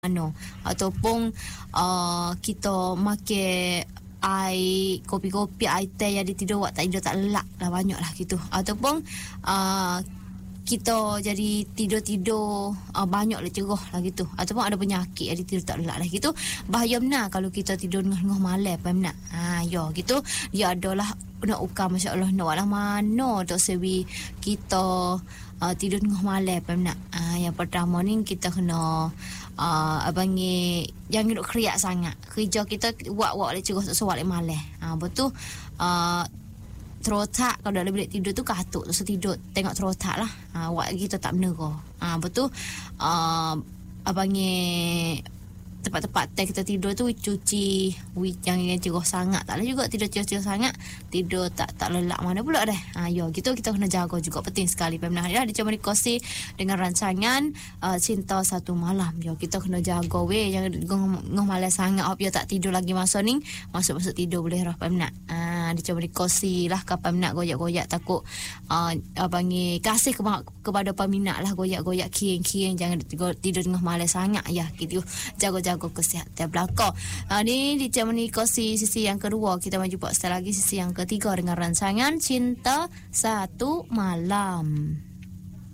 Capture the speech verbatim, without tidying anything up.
ano ataupun uh, kita makan air kopi-kopi air teh jadi tidur waktu tak tidur tak lelak lah banyak lah gitu ataupun uh, kita jadi tidur-tidur uh, banyak lah cerah lah gitu ataupun ada penyakit jadi tidur tak lelak lah gitu bahaya benar kalau kita tidur tengah-tengah malam faham tak ha ya gitu dia adalah nak ukam masya-Allah nak lah mana tak sebi kita uh, tidur tengah malam faham tak ha, yang pertama ni kita kena Uh, abang ni jangan duduk kriak sangat. Kerja kita buat-buat oleh cerah sesuatu oleh malam. Ha, betul. Uh, terotak kalau dah bilik tidur tu katuk tu tidur tengok terotak lah. Ha, buat kita tak menera. Ha, betul. Uh, abang ni tempat-tempat teh kita tidur tu cuci yang yang cerah sangat tak lah juga tidur cerah-cerah sangat tidur tak tak lelak mana pula dah ha ya gitu kita kena jaga juga penting sekali pemnah ya dicuma dikosi dengan rancangan uh, cinta satu malam ya kita kena jaga weh jangan ngoh malas sangat op ya tak tidur lagi masa ni masuk-masuk tidur boleh roh pemnah ha dicuma dikosi lah ke pemnah goyak-goyak takut uh, abang ni kasih ke, kepada peminat lah goyak-goyak kieng-kieng jangan tidur tengah malas sangat ya gitu jaga jaga kesihatan belakang. Ha, ni di jam ni kosi sisi yang kedua kita maju buat sekali lagi sisi yang ketiga dengan rancangan Cinta Satu Malam.